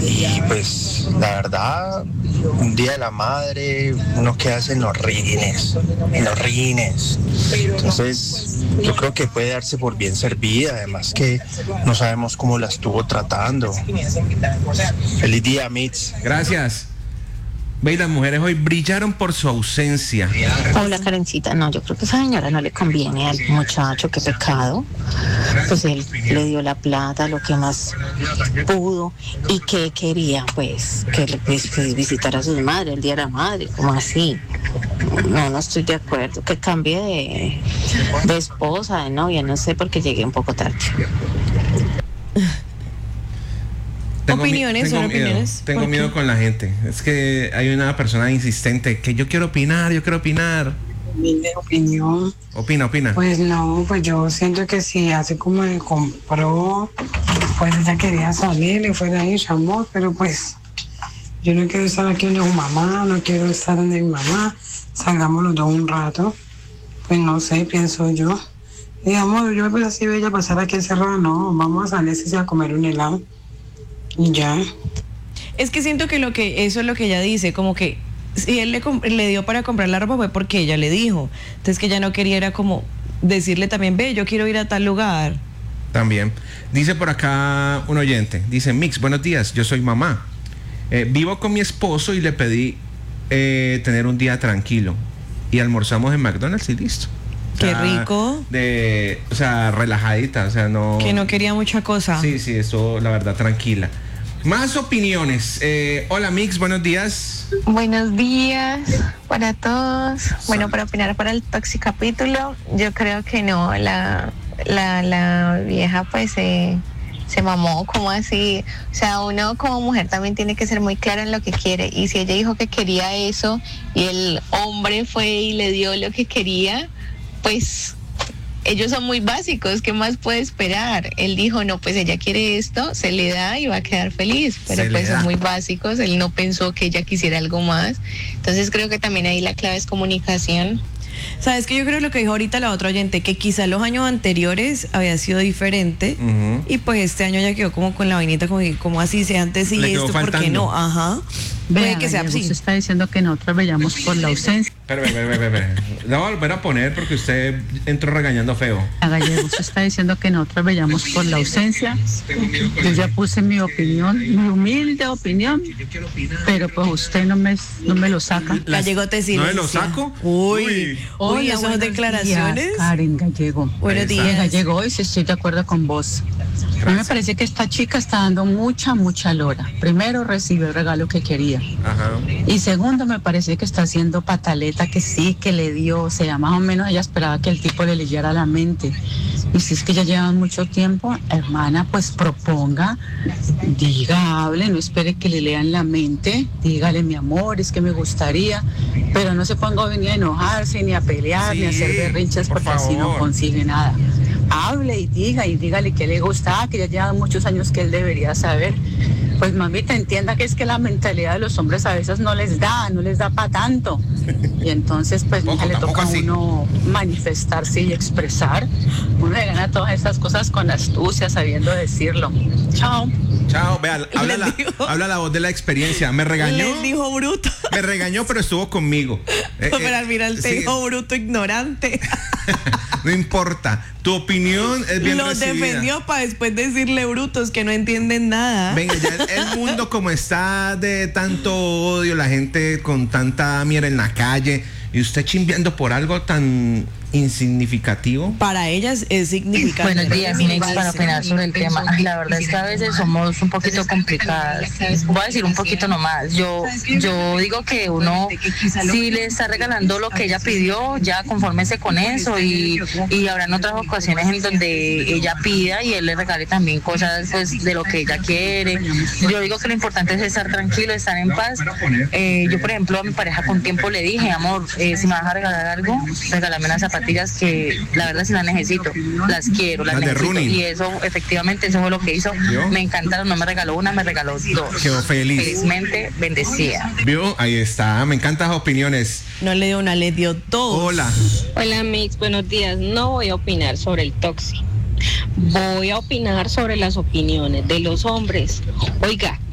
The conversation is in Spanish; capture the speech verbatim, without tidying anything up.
Y pues la verdad, un día de la madre uno queda en los rines, en los rines. Entonces yo creo que puede darse por bien servida, además que no sabemos cómo la estuvo tratando. Feliz día, Mitz. Gracias. Ve, las mujeres hoy brillaron por su ausencia. Hola, Karencita. No, yo creo que a esa señora no le conviene al muchacho, qué pecado. Pues él le dio la plata, lo que más pudo. ¿Y qué quería? Pues que le pues, que visitara a su madre, el día de la madre, como así. No, no estoy de acuerdo. Que cambie de, de esposa, de novia, no sé, porque llegué un poco tarde. Tengo opiniones, mi, tengo son miedo, opiniones. Tengo miedo con la gente. Es que hay una persona insistente que yo quiero opinar, yo quiero opinar. Mi opinión. Opina, opina. Pues no, pues yo siento que si hace como me compró, pues ella quería salir y fue de ahí, llamó, pero pues yo no quiero estar aquí donde mi mamá, no quiero estar donde mi mamá, salgamos los dos un rato, pues no sé, pienso yo. Digamos, yo pues así bella pasar aquí encerrada, no, vamos a salir si a comer un helado. Y ya. Es que siento que lo que eso es lo que ella dice, como que si él le, le dio para comprar la ropa fue porque ella le dijo. Entonces que ella no quería era como decirle también, ve, yo quiero ir a tal lugar. También. Dice por acá un oyente, dice, Mix, buenos días, yo soy mamá. Eh, vivo con mi esposo y le pedí eh, tener un día tranquilo. Y almorzamos en McDonald's y listo. Qué o sea, rico. De, o sea, relajadita, o sea, no... Que no quería mucha cosa. Sí, sí, eso, la verdad, tranquila. Más opiniones. Eh, hola, Mix, buenos días. Buenos días para todos. Bueno, para opinar para el Toxicapítulo, yo creo que no, la, la, la vieja pues eh, se mamó, como así. O sea, uno como mujer también tiene que ser muy clara en lo que quiere. Y si ella dijo que quería eso y el hombre fue y le dio lo que quería, pues ellos son muy básicos, ¿qué más puede esperar? Él dijo, no, pues ella quiere esto, se le da y va a quedar feliz, pero pues son muy básicos, él no pensó que ella quisiera algo más, entonces creo que también ahí la clave es comunicación. Sabes que yo creo lo que dijo ahorita la otra oyente, que quizá los años anteriores había sido diferente, uh-huh. y pues este año ya quedó como con la vainita, como, como así, si antes sí y esto, ¿por qué no? Ajá. Puede que sea así. Usted está diciendo que nosotros veíamos por la ausencia. Espera, espera, espera, espera. La voy a volver a poner porque usted entró regañando feo. A Gallego, usted está diciendo que nosotros veíamos por la ausencia. Yo ya puse mi opinión, mi humilde opinión, pero pues usted no me, no me lo saca. Gallego te silencia. ¿No me lo saco? Uy, uy, uy esas declaraciones. Días, Karen Gallego. Buenos días. Gallego, hoy sí estoy de acuerdo con vos. A mí me parece que esta chica está dando mucha, mucha lora. Primero, recibe el regalo que quería. Ajá. Y segundo, me parece que está haciendo pataleta, que sí, que le dio. O sea, más o menos ella esperaba que el tipo le leyera la mente. Y si es que ya llevan mucho tiempo, hermana, pues proponga, diga, hable, no espere que le lean la mente. Dígale, mi amor, es que me gustaría. Pero no se ponga a venir a enojarse, ni a pelear, sí, ni a hacer berrinches, por porque favor. Así no consigue nada. Hable y diga, y dígale que le gusta, que ya llevan muchos años que él debería saber. Pues mamita, entienda que es que la mentalidad de los hombres a veces no les da, no les da para tanto. Y entonces pues poco, le toca a uno manifestarse y expresar. Uno le gana todas estas cosas con astucia, sabiendo decirlo. Chao. Chao, vea, habla la, habla la voz de la experiencia. Me regañó. Le dijo bruto. Me regañó, pero estuvo conmigo. Eh, pero eh, al final te sí. dijo bruto ignorante. No importa. Tu opinión es bien Lo recibida. defendió para después decirle brutos que no entienden nada. Venga, ya el, el mundo como está de tanto odio, la gente con tanta mierda en la calle, y usted chimbeando por algo tan insignificativo. Para ellas es significativo. Buenos días, Mix, para opinar sobre el tema. La verdad es que a veces somos un poquito complicadas. Voy a decir un poquito nomás. Yo, yo digo que uno, si le está regalando lo que ella pidió, ya confórmese con eso, y, y habrán otras ocasiones en donde ella pida y él le regale también cosas pues, de lo que ella quiere. Yo digo que lo importante es estar tranquilo, estar en paz. Eh, yo, por ejemplo, a mi pareja con tiempo le dije, amor, eh, si me vas a regalar algo, regálame unas zapatillas que la verdad sí las necesito, las quiero, las, las necesito, y eso efectivamente eso fue lo que hizo. ¿Vio? Me encantaron, no me regaló una, me regaló dos. Quedó feliz. Felizmente bendecida. ¿Vio? Ahí está, me encantan las opiniones. No le dio una, le dio dos. Hola. Hola Mix, buenos días. No voy a opinar sobre el tóxico. Voy a opinar sobre las opiniones de los hombres. Oiga,